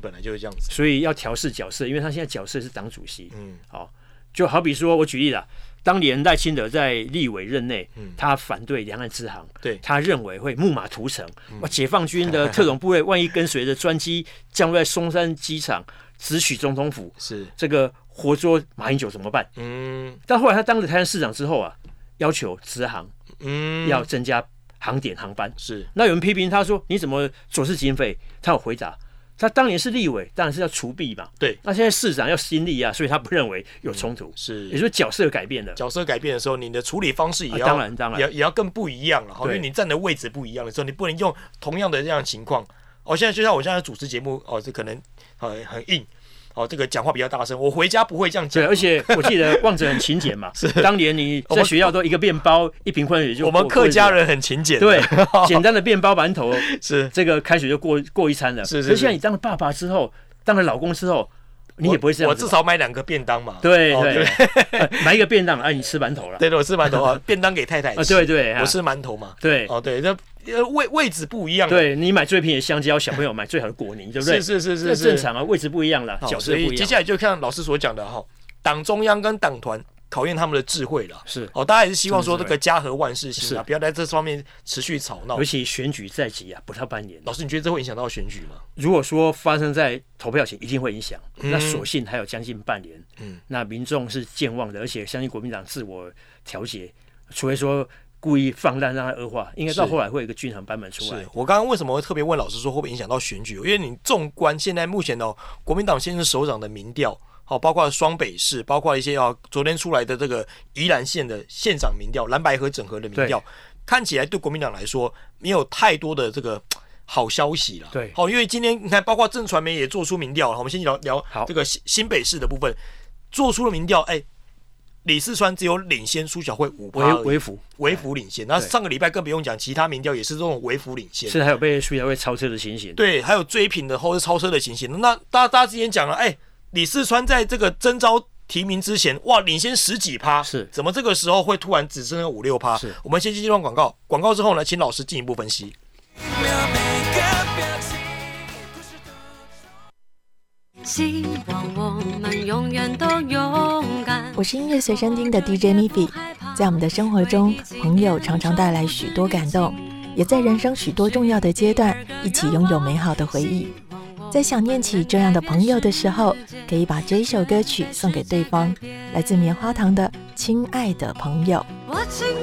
本来就是这样子， 所以要调适角色，因为他现在角色是党主席。好，就好比说我举例了，当年赖清德在立委任内，他反对两岸支航， 对， 他认为会木马屠城，解放军的特种部队万一跟随着专机降落在松山机场，直取总统府， 是这个活捉马英九怎么办？但后来他当了台南市长之后啊，要求支航，要增加航点航班。 是， 那有人批评他说你怎么左视经费？他有回答。他当年是立委，当然是要除弊嘛。 对， 那现在市长要新立啊，所以他不认为有冲突。 是， 也就是说角色改变了。 角色改变的时候，你的处理方式也要， 当然也要更不一样了。因为你站的位置不一样的时候，你不能用同样的这样的情况。现在就像我现在主持节目，这可能很硬。这个讲话比较大声，我回家不会这样讲。 对，而且我记得望者很勤俭嘛。是，当年你在学校都一个面包一瓶矿泉水就。 我们客家人很勤俭。 对，简单的面包馒头是这个开水就过一餐了。是。可是现在你当了爸爸之后，当了老公之后，你也不会这样子。 我至少买2个便当嘛。 对，买一个便当，你吃馒头了。 对，我吃馒头啊，便当给太太吃。 对， 我吃馒头嘛。 对， 对，那位置不一样。 对，你买最便宜的香蕉，小朋友买最好的果泥，对不对？ 是， 这正常啊，位置不一样了，角色不一样。 所以接下来就看老师所讲的党中央跟党团考验他们的智慧了。 是大家也是希望说这个家和万事兴啊，不要在这方面持续吵闹。 尤其选举在即啊，不到半年。 老师，你觉得这会影响到选举吗？ 如果说发生在投票前，一定会影响。那所幸还有将近半年，那民众是健忘的，而且相信国民党自我调节，除非说故意放烂让它恶化，应该到后来会有一个均衡版本出来。 是我刚刚为什么会特别问老师说会不会影响到选举？因为你纵观现在目前国民党现任首长的民调，包括双北市，包括一些昨天出来的这个宜兰县的县长民调、蓝白河整合的民调，看起来对国民党来说没有太多的这个好消息了。 对， 因为今天你看，包括正传媒也做出民调了，我们先聊这个新北市的部分，做出了民调，李四川只有领先苏小慧5%，微幅领先。那上个礼拜更不用讲，其他民调也是这种微幅领先， 是还有被苏小慧超车的情形。 对，还有追平的或是超车的情形。那大家之前讲了，李四川在这个征召提名之前，哇，领先10几%， 是怎么这个时候会突然只剩5、6%？我们先进一段广告，广告之后呢，请老师进一步分析。 希望我们永远都勇敢。 我是音乐随身听的 DJ Miffy， 在我们的生活中，朋友常常带来许多感动，也在人生许多重要的阶段，一起拥有美好的回忆。在想念起这样的朋友的时候，可以把这一首歌曲送给对方，来自棉花糖的《亲爱的朋友》。 我亲